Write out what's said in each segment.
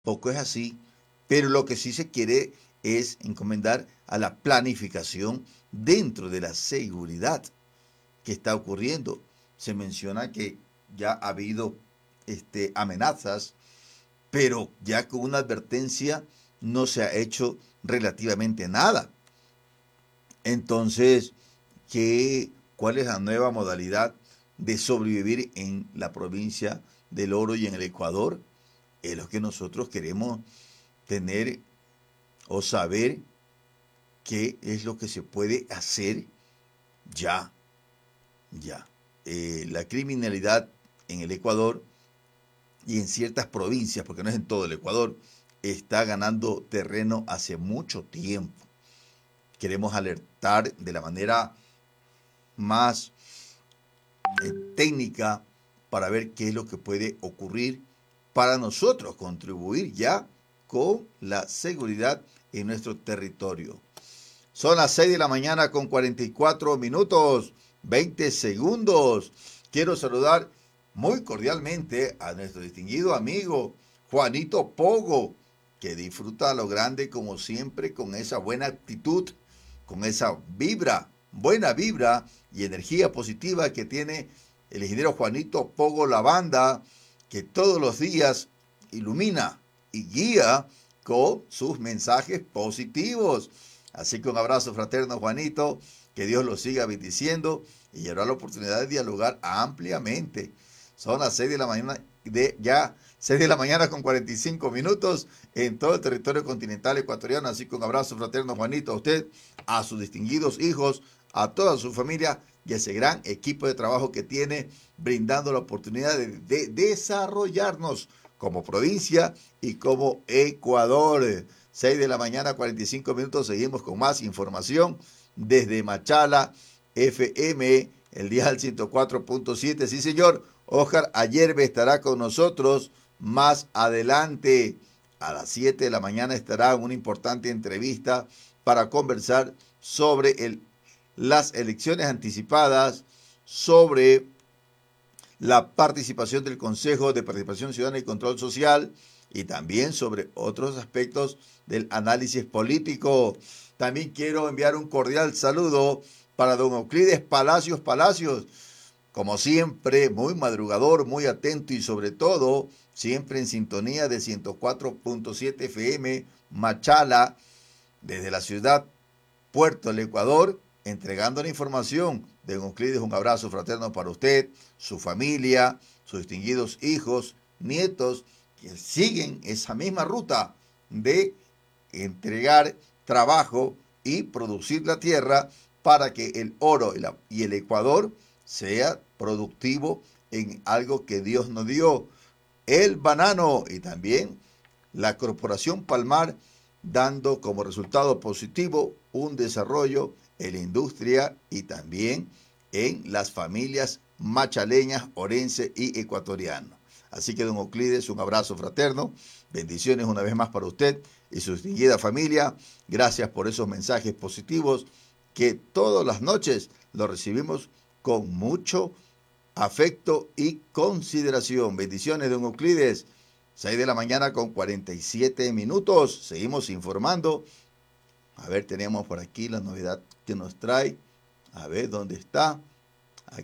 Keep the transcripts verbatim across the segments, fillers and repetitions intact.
Poco es así, pero lo que sí se quiere es encomendar a la planificación dentro de la seguridad que está ocurriendo. Se menciona que ya ha habido este, amenazas, pero ya con una advertencia no se ha hecho relativamente nada. Entonces, ¿qué, ¿cuál es la nueva modalidad de sobrevivir en la provincia del Oro y en el Ecuador? Es lo que nosotros queremos tener o saber qué es lo que se puede hacer ya, ya. Eh, la criminalidad en el Ecuador y en ciertas provincias, porque no es en todo el Ecuador, está ganando terreno hace mucho tiempo. Queremos alertar de la manera más eh, técnica para ver qué es lo que puede ocurrir para nosotros contribuir ya con la seguridad en nuestro territorio. Son las seis de la mañana con cuarenta y cuatro minutos, veinte segundos. Quiero saludar muy cordialmente a nuestro distinguido amigo Juanito Pogo, que disfruta a lo grande como siempre con esa buena actitud, con esa vibra, buena vibra y energía positiva que tiene el ingeniero Juanito Pogo La Banda, que todos los días ilumina y guía con sus mensajes positivos. Así que un abrazo fraterno, Juanito, que Dios lo siga bendiciendo y habrá la oportunidad de dialogar ampliamente. Son las seis de la mañana, de ya seis de la mañana con cuarenta y cinco minutos en todo el territorio continental ecuatoriano. Así que un abrazo fraterno, Juanito, a usted, a sus distinguidos hijos, a toda su familia y a ese gran equipo de trabajo que tiene, brindando la oportunidad de, de desarrollarnos como provincia y como Ecuador. seis de la mañana, cuarenta y cinco minutos, seguimos con más información desde Machala, F M, el dial ciento cuatro punto siete. Sí, señor, Oscar Ayerbe estará con nosotros más adelante. A las siete de la mañana estará una importante entrevista para conversar sobre el, las elecciones anticipadas, sobre la participación del Consejo de Participación Ciudadana y Control Social y también sobre otros aspectos del análisis político. También quiero enviar un cordial saludo para don Euclides Palacios Palacios, como siempre, muy madrugador, muy atento y sobre todo, siempre en sintonía de ciento cuatro punto siete F M, Machala, desde la ciudad Puerto del Ecuador, entregando la información de don Euclides. Un abrazo fraterno para usted, su familia, sus distinguidos hijos, nietos, que siguen esa misma ruta de entregar trabajo y producir la tierra para que el oro y el Ecuador sea productivo en algo que Dios nos dio, el banano, y también la Corporación Palmar, dando como resultado positivo un desarrollo en la industria y también en las familias machaleñas, orense y ecuatoriano. Así que, don Euclides, un abrazo fraterno, bendiciones una vez más para usted y su distinguida familia. Gracias por esos mensajes positivos que todas las noches los recibimos con mucho afecto y consideración. Bendiciones, don Euclides. seis de la mañana con cuarenta y siete minutos. Seguimos informando. A ver, tenemos por aquí la novedad que nos trae. A ver, ¿dónde está? Aquí.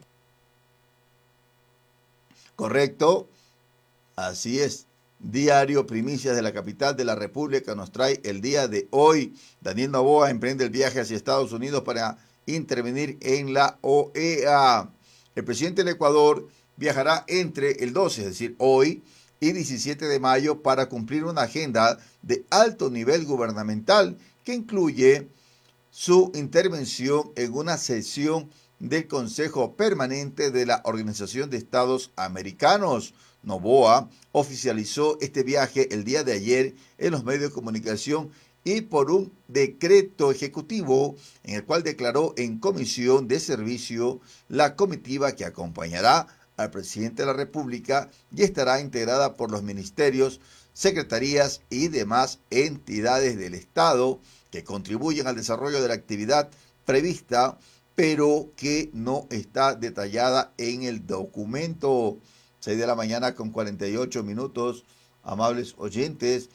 Correcto. Así es. Diario Primicias de la capital de la República nos trae el día de hoy. Daniel Noboa emprende el viaje hacia Estados Unidos para intervenir en la O E A. El presidente del Ecuador viajará entre el doce, es decir, hoy, y diecisiete de mayo para cumplir una agenda de alto nivel gubernamental que incluye su intervención en una sesión del Consejo Permanente de la Organización de Estados Americanos. Noboa oficializó este viaje el día de ayer en los medios de comunicación y por un decreto ejecutivo en el cual declaró en comisión de servicio la comitiva que acompañará al presidente de la República y estará integrada por los ministerios, secretarías y demás entidades del Estado que contribuyen al desarrollo de la actividad prevista, pero que no está detallada en el documento. seis de la mañana con cuarenta y ocho minutos. amables oyentes,